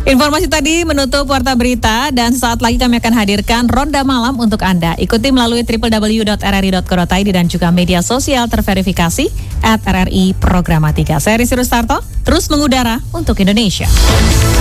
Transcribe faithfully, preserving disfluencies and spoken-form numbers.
Informasi tadi menutup Warta Berita dan saat lagi kami akan hadirkan Ronda Malam untuk Anda. Ikuti melalui w w w dot r r i dot co dot i d dan juga media sosial terverifikasi at R R I Programatika. Saya Risi Rustarto, terus mengudara untuk Indonesia.